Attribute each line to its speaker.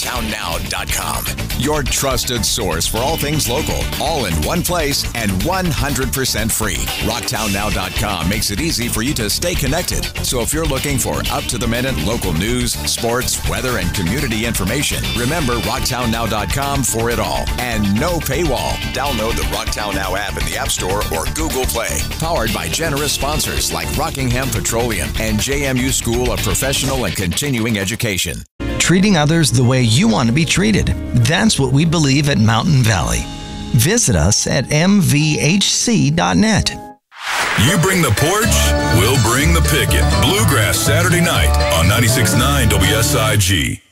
Speaker 1: rocktownnow.com. Your trusted source for all things local, all in one place and 100% free. rocktownnow.com makes it easy for you to stay connected. So if you're looking for up-to-the-minute local news, sports, weather, and community information, remember rocktownnow.com for it all. And no paywall. Download the Rocktown Now app in the App Store or Google Play. Powered by generous sponsors like Rockingham Petroleum and JMU School of Professional and Continuing Education.
Speaker 2: Treating others the way you want to be treated. That's what we believe at Mountain Valley. Visit us at mvhc.net.
Speaker 3: You bring the porch, we'll bring the picket. Bluegrass Saturday night on 96.9 WSIG.